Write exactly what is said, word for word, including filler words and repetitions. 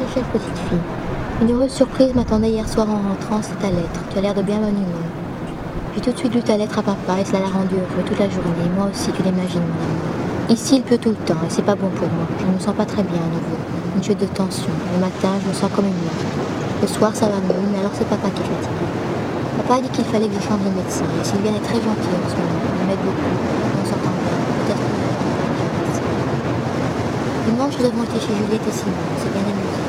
chère petite fille. Une heureuse surprise m'attendait hier soir en rentrant, c'est ta lettre. Tu as l'air de bien bonne humeur. J'ai tout de suite lu ta lettre à papa et cela l'a rendu heureux toute la journée. Moi aussi, tu l'imagines, mon amour. Ici, il pleut tout le temps et c'est pas bon pour moi. Je ne me sens pas très bien à nouveau. Une chute de tension. Le matin, je me sens comme une morte. Le soir, ça va mieux, mais alors c'est papa qui est fatigué. Papa a dit qu'il fallait que je change de médecin. Et Sylviane est très gentille en ce moment. Elle m'aide beaucoup. On s'entend bien. Peut-être que je vais faire. Dimanche, nous avons été chez Juliette et Simon. C'est bien amusé.